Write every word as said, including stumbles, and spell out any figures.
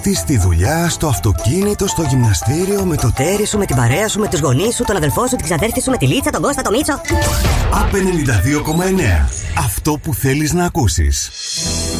Τι στη δουλειά, στο αυτοκίνητο, στο γυμναστήριο, με το τέρι σου, με την παρέα σου, με τους γονείς σου, τον αδελφό σου, την ξαδέρφη σου, με τη Λίτσα, τον Κώστα, τον Μίτσο. Απ' ενενήντα δύο κόμμα εννέα. Αυτό που θέλεις να ακούσεις.